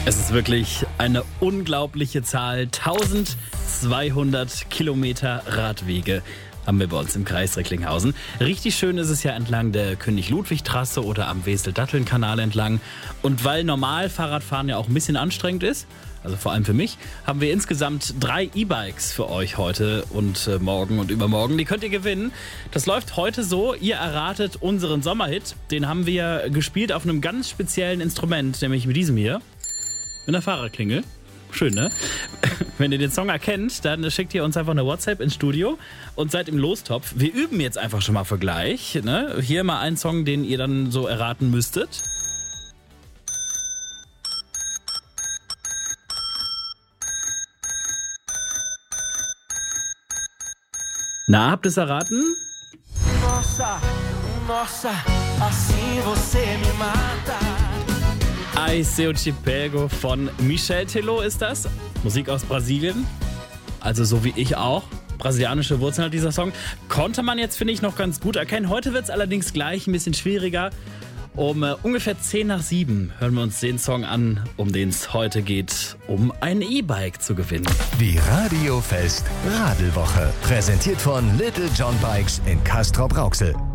Es ist wirklich eine unglaubliche Zahl. 1200 Kilometer Radwege haben wir bei uns im Kreis Recklinghausen. Richtig schön ist es ja entlang der König-Ludwig-Trasse oder am Wesel-Datteln-Kanal entlang. Und weil normal Fahrradfahren ja auch ein bisschen anstrengend ist, also vor allem für mich, haben wir insgesamt 3 E-Bikes für euch heute und morgen und übermorgen. Die könnt ihr gewinnen. Das läuft heute so, ihr erratet unseren Sommerhit. Den haben wir gespielt auf einem ganz speziellen Instrument, nämlich mit diesem hier. Mit einer Fahrradklingel. Schön, ne? Wenn ihr den Song erkennt, dann schickt ihr uns einfach eine WhatsApp ins Studio und seid im Lostopf. Wir üben jetzt einfach schon mal für gleich. Ne? Hier mal einen Song, den ihr dann so erraten müsstet. Na, habt ihr es erraten? Nossa, nossa, assim você me mata. Ai Seu Te Pego von Michel Teló ist das. Musik aus Brasilien. Also so wie ich auch. Brasilianische Wurzeln hat dieser Song. Konnte man jetzt, finde ich, noch ganz gut erkennen. Heute wird es allerdings gleich ein bisschen schwieriger. Um ungefähr 6:50 hören wir uns den Song an, um den es heute geht, um ein E-Bike zu gewinnen. Die Radiofest Radelwoche. Präsentiert von Little John Bikes in Castrop-Rauxel.